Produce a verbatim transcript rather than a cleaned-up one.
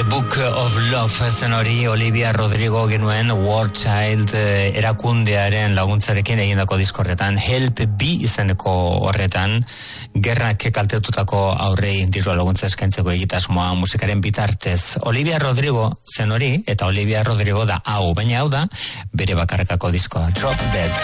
Book of Love zen hori Olivia Rodrigo genuen War Child erakundearen laguntzarekin egindako diskorretan, Help Be izeneko horretan, gerrak kaltetutako aurrei dirua laguntza eskaintzeko egitasmoa musikaren bitartez. Olivia Rodrigo zen hori, eta Olivia Rodrigo da hau, baina hau da bere bakarkako diskoa, Drop Dead.